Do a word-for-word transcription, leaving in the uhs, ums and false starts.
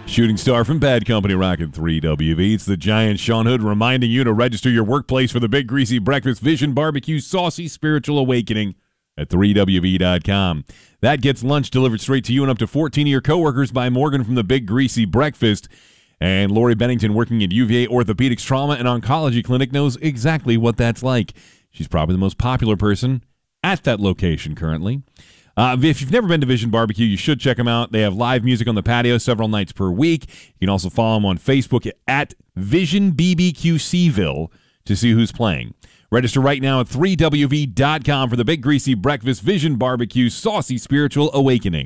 Shooting Star from Bad Company, rocking three W V. It's the giant Sean Hood reminding you to register your workplace for the Big Greasy Breakfast Vision Barbecue Saucy Spiritual Awakening at three W V dot com. That gets lunch delivered straight to you and up to fourteen of your coworkers by Morgan from the Big Greasy Breakfast. And Lori Bennington, working at U V A Orthopedics Trauma and Oncology Clinic, knows exactly what that's like. She's probably the most popular person at that location currently. Uh, if you've never been to Vision Barbecue, you should check them out. They have live music on the patio several nights per week. You can also follow them on Facebook at Vision B B Q Seville to see who's playing. Register right now at three W V dot com for the Big Greasy Breakfast Vision Barbecue Saucy Spiritual Awakening.